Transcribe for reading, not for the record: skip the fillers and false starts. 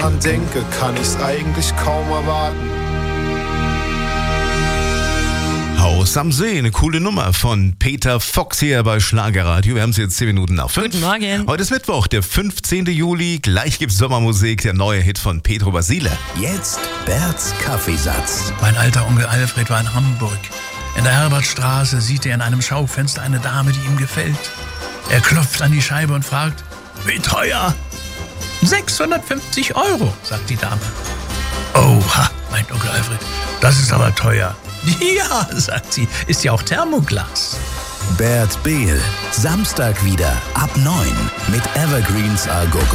daran denke, kann ich's eigentlich kaum erwarten. Haus am See, eine coole Nummer von Peter Fox hier bei Schlagerradio. Wir haben es jetzt 10 Minuten nach 5. Guten Morgen. Heute ist Mittwoch, der 15. Juli. Gleich gibt's Sommermusik, der neue Hit von Pedro Basile. Jetzt Berts Kaffeesatz. Mein alter Onkel Alfred war in Hamburg. In der Herbertstraße sieht er in einem Schaufenster eine Dame, die ihm gefällt. Er klopft an die Scheibe und fragt, wie teuer? 650 €, sagt die Dame. Oha, meint Onkel Alfred, das ist aber teuer. Ja, sagt sie, ist ja auch Thermoglas. Bert Behl, Samstag wieder ab 9 mit Evergreens A Go